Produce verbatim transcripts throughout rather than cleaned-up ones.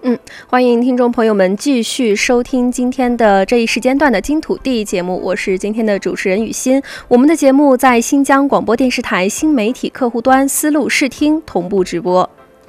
嗯，欢迎听众朋友们继续收听今天的这一时间段的金土地节目，我是今天的主持人雨欣。我们的节目在新疆广播电视台新媒体客户端思路视听同步直播。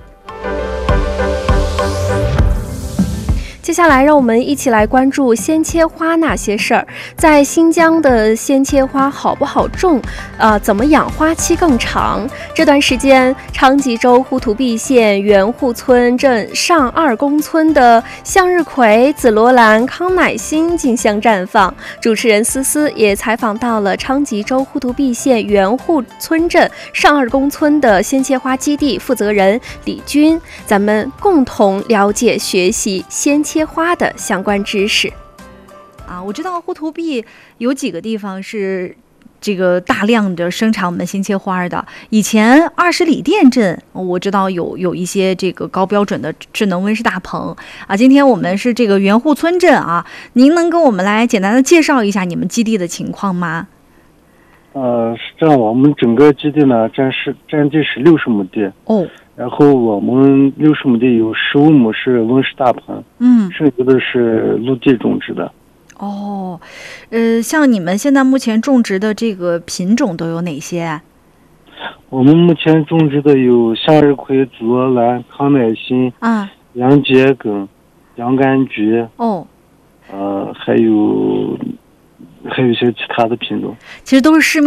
接下来让我们一起来关注鲜切花那些事儿。在新疆的鲜切花好不好种？呃，怎么养花期更长？这段时间，昌吉州呼图壁县元户村镇上二公村的向日葵、紫罗兰、康乃馨竞相绽放。主持人思思也采访到了昌吉州呼图壁县元户村镇上二公村的鲜切花基地负责人李军，咱们共同了解学习鲜切花的相关知识。 啊，我知道呼图壁有几个地方是这个大量的生产我们鲜切花的。以前二十里店镇我知道有有一些这个高标准的智能温室大棚啊。今天我们是这个元户村镇啊，您能跟我们来简单的介绍一下你们基地的情况吗？ 呃，是这样，我们整个基地呢占是占地是六十亩地哦。 然后我们六十亩地有十五亩是温室大棚， 嗯， 剩下的是陆地种植的。 哦，呃，像你们现在目前种植的这个品种都有哪些？ 我们目前种植的有向日葵、紫罗兰、康乃馨、 啊， 洋桔梗、洋甘菊， 哦， 呃，还有还有一些其他的品种， 其实都是市面